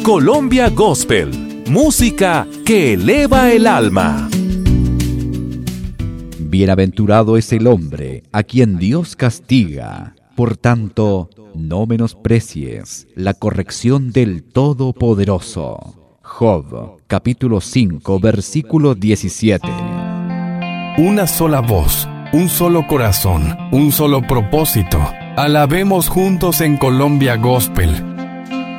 Colombia Gospel, música que eleva el alma. Bienaventurado es el hombre a quien Dios castiga. Por tanto, no menosprecies la corrección del Todopoderoso. Job, capítulo 5, versículo 17. Una sola voz, un solo corazón, un solo propósito. Alabemos juntos en Colombia Gospel.